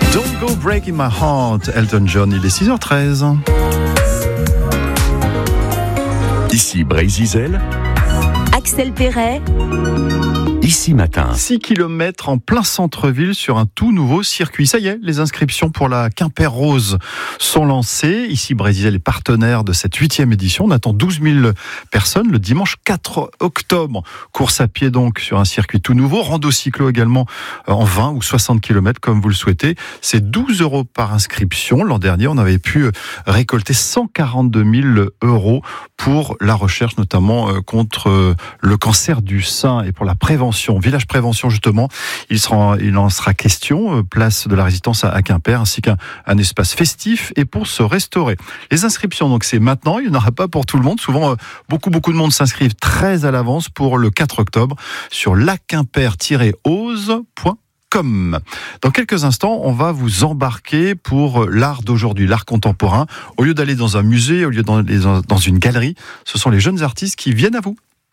Don't Go Breaking My Heart, Elton John, il est 6h13. Ici Brésil, Axel Perret. Ici Matin. 6 km en plein centre-ville sur un tout nouveau circuit. Ça y est, les inscriptions pour la Quimper Rose sont lancées. Ici Brésil est partenaire de cette 8e édition. On attend 12 000 personnes le dimanche 4 octobre. Course à pied donc sur un circuit tout nouveau. Rando cyclo également en 20 ou 60 km comme vous le souhaitez. C'est 12 € par inscription. L'an dernier, on avait pu récolter 142 000 € pour la recherche, notamment contre le cancer du sein et pour la prévention. Village prévention justement, il en sera question, place de la Résistance à Quimper, ainsi qu'un espace festif et pour se restaurer. Les inscriptions, donc c'est maintenant, il n'y en aura pas pour tout le monde. Souvent, beaucoup de monde s'inscrivent très à l'avance pour le 4 octobre sur laquimper-ose.com. Dans quelques instants, on va vous embarquer pour l'art d'aujourd'hui, l'art contemporain. Au lieu d'aller dans un musée, au lieu d'aller dans une galerie, ce sont les jeunes artistes qui viennent à vous.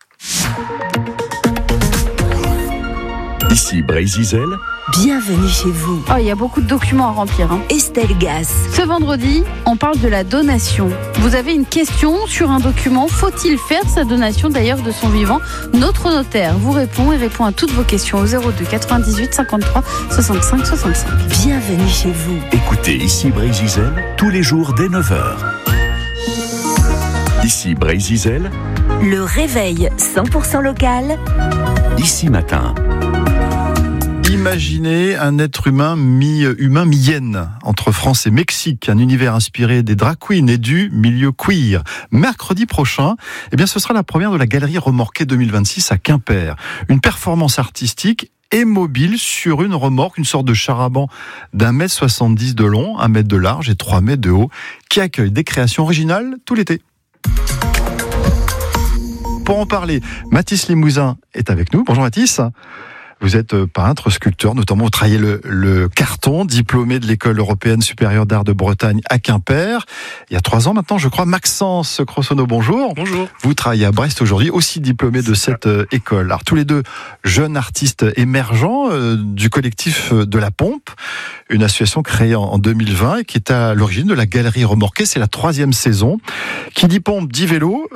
Ici Brésil. Bienvenue chez vous. Oh, il y a beaucoup de documents à remplir. Estelle Gass. Ce vendredi, on parle de la donation. Vous avez une question sur un document. Faut-il faire sa donation d'ailleurs de son vivant? Notre notaire vous répond et répond à toutes vos questions au 02 98 53 65 65. Bienvenue chez vous. Écoutez Ici Brésil tous les jours dès 9h. Ici Brésil. Le réveil 100% local. Ici Matin. Imaginez un être humain mi-humain, mi-hyène, entre France et Mexique, un univers inspiré des drag queens et du milieu queer. Mercredi prochain, ce sera la première de la Galerie Remorquée 2026 à Quimper. Une performance artistique et mobile sur une remorque, une sorte de char-à-banc d'1,70 m de long, 1 mètre de large et 3 mètres de haut, qui accueille des créations originales tout l'été. Pour en parler, Mathis Limousin est avec nous. Bonjour Mathis. Vous êtes peintre, sculpteur, notamment vous travaillez le carton, diplômé de l'École européenne supérieure d'art de Bretagne à Quimper. Il y a 3 ans maintenant, je crois. Maxence Crossonneau, bonjour. Bonjour. Vous travaillez à Brest aujourd'hui, aussi diplômé de cette école. Alors tous les deux jeunes artistes émergents du collectif de la Pompe, une association créée en 2020 et qui est à l'origine de la Galerie Remorquée. C'est la 3e saison. Qui dit pompe dit vélo.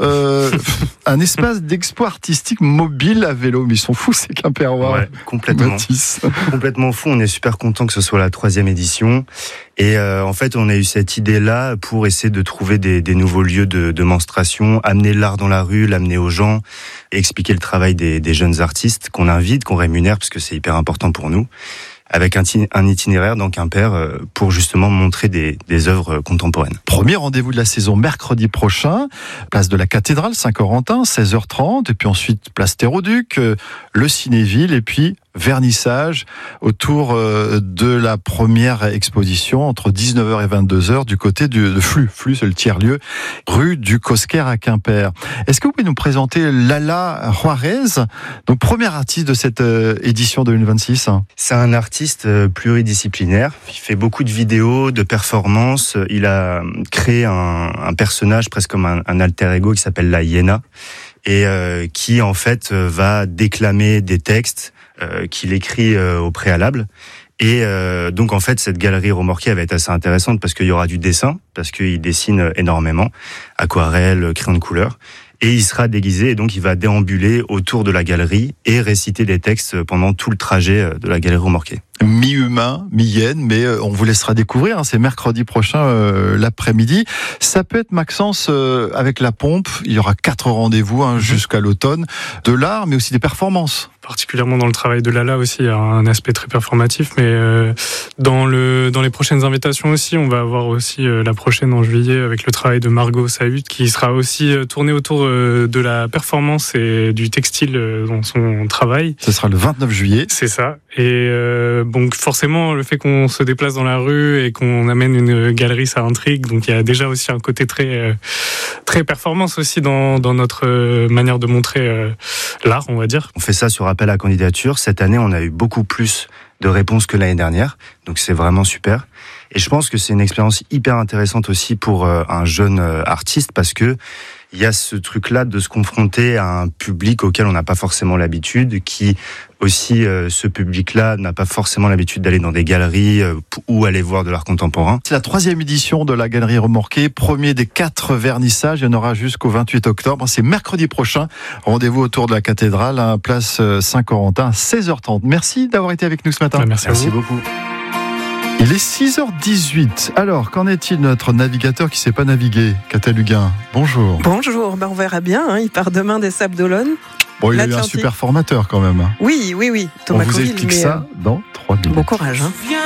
Un espace d'expo artistique mobile à vélo. Mais ils sont fous ces Quimpérois. Ouais, complètement. Complètement fou. On est super content que ce soit la 3e édition. Et en fait, on a eu cette idée-là pour essayer de trouver des nouveaux lieux de démonstration, amener l'art dans la rue, l'amener aux gens, et expliquer le travail des jeunes artistes qu'on invite, qu'on rémunère, parce que c'est hyper important pour nous, avec un itinéraire dans Quimper pour justement montrer des œuvres contemporaines. Premier rendez-vous de la saison mercredi prochain, place de la Cathédrale Saint-Corentin, 16h30, et puis ensuite place Terre-au-Duc, le Cinéville, et puis vernissage autour de la première exposition entre 19h et 22h du côté de Flux. Flux, c'est le tiers-lieu, rue du Cosquer à Quimper. Est-ce que vous pouvez nous présenter Lala Juarez, donc première artiste de cette édition 2026? C'est un artiste pluridisciplinaire. Il fait beaucoup de vidéos, de performances. Il a créé un personnage presque comme un alter ego qui s'appelle la Hyéna et qui en fait va déclamer des textes qu'il écrit au préalable. Et donc en fait cette galerie remorquée va être assez intéressante parce qu'il y aura du dessin, parce qu'il dessine énormément, aquarelle, crayon de couleur, et il sera déguisé et donc il va déambuler autour de la galerie et réciter des textes pendant tout le trajet de la galerie remorquée. Mi-humain, mi-hyène, mais on vous laissera découvrir, c'est mercredi prochain l'après-midi. Ça peut être, Maxence, avec la Pompe, il y aura 4 rendez-vous jusqu'à l'automne, de l'art, mais aussi des performances. Particulièrement dans le travail de Lala aussi, il y a un aspect très performatif, mais dans les prochaines invitations aussi, on va avoir aussi la prochaine en juillet avec le travail de Margot Sahut, qui sera aussi tourné autour de la performance et du textile dans son travail. Ce sera le 29 juillet. C'est ça. Et donc forcément, le fait qu'on se déplace dans la rue et qu'on amène une galerie, ça intrigue. Donc il y a déjà aussi un côté très performance aussi dans notre manière de montrer l'art, on va dire. On fait ça sur appel à candidature. Cette année, on a eu beaucoup plus de réponses que l'année dernière. Donc c'est vraiment super. Et je pense que c'est une expérience hyper intéressante aussi pour un jeune artiste parce que il y a ce truc-là de se confronter à un public auquel on n'a pas forcément l'habitude, qui aussi, ce public-là n'a pas forcément l'habitude d'aller dans des galeries ou aller voir de l'art contemporain. C'est la 3e édition de la Galerie Remorquée, premier des 4 vernissages. Il y en aura jusqu'au 28 octobre. C'est mercredi prochain. Rendez-vous autour de la cathédrale, à place Saint-Corentin, à 16h30. Merci d'avoir été avec nous ce matin. Merci beaucoup. Il est 6h18. Alors, qu'en est-il de notre navigateur qui ne sait pas naviguer, Cataluguin? Bonjour. Bonjour, on verra bien. Il part demain des Sables d'Olonne. Bon, il a eu un super formateur quand même. Oui. On Thomas vous Coville, explique ça dans 3 minutes. Bon courage.